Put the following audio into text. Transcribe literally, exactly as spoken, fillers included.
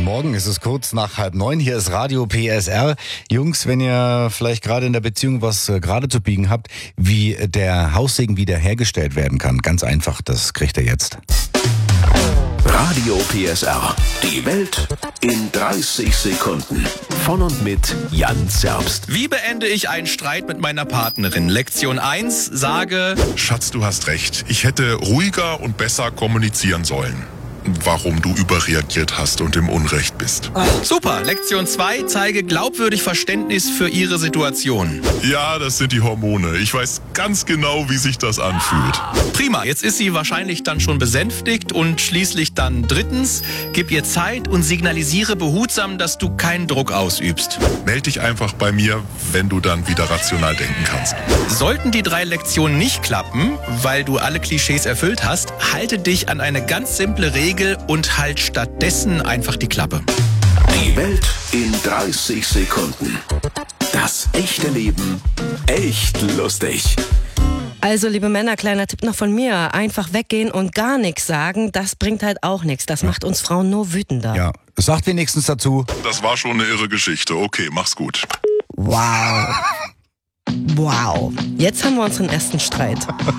Morgen, es ist kurz nach halb neun, hier ist Radio P S R. Jungs, wenn ihr vielleicht gerade in der Beziehung was äh, gerade zu biegen habt, wie der Haussegen wiederhergestellt werden kann, ganz einfach, das kriegt ihr jetzt. Radio P S R, die Welt in dreißig Sekunden. Von und mit Jan Zerbst. Wie beende ich einen Streit mit meiner Partnerin? Lektion eins, sage: Schatz, du hast recht. Ich hätte ruhiger und besser kommunizieren sollen, warum du überreagiert hast und im Unrecht bist. Super. Lektion zwei, zeige glaubwürdig Verständnis für ihre Situation. Ja, das sind die Hormone. Ich weiß ganz genau, wie sich das anfühlt. Prima, jetzt ist sie wahrscheinlich dann schon besänftigt und schließlich dann drittens, gib ihr Zeit und signalisiere behutsam, dass du keinen Druck ausübst. Meld dich einfach bei mir, wenn du dann wieder rational denken kannst. Sollten die drei Lektionen nicht klappen, weil du alle Klischees erfüllt hast, halte dich an eine ganz simple Regel und halt stattdessen einfach die Klappe. Die Welt in dreißig Sekunden. Das echte Leben echt lustig. Also, liebe Männer, kleiner Tipp noch von mir. Einfach weggehen und gar nichts sagen, das bringt halt auch nichts. Das macht uns Frauen nur wütender. Ja, sagt wenigstens dazu. Das war schon eine irre Geschichte. Okay, mach's gut. Wow. Wow. Jetzt haben wir unseren ersten Streit.